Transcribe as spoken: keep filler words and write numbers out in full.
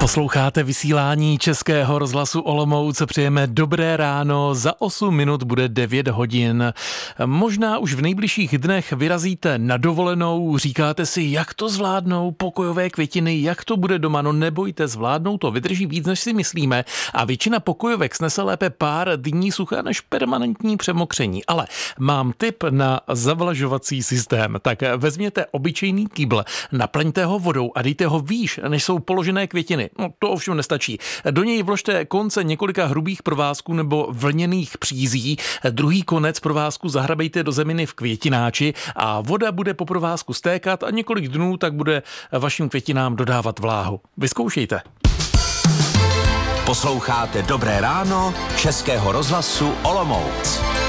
Posloucháte vysílání Českého rozhlasu Olomouc, přejeme dobré ráno, za osm minut bude devět hodin. Možná už v nejbližších dnech vyrazíte na dovolenou, říkáte si, jak to zvládnou pokojové květiny, jak to bude doma, no nebojte, zvládnou to, vydrží víc, než si myslíme a většina pokojovek snese lépe pár dní sucha než permanentní přemokření. Ale mám tip na zavlažovací systém, tak vezměte obyčejný kýbl, naplňte ho vodou a dejte ho výš, než jsou položené květiny. No to ovšem nestačí. Do něj vložte konce několika hrubých provázků nebo vlněných přízí. Druhý konec provázku zahrabejte do zeminy v květináči a voda bude po provázku stékat a několik dnů tak bude vašim květinám dodávat vláhu. Vyzkoušejte. Posloucháte Dobré ráno Českého rozhlasu Olomouc.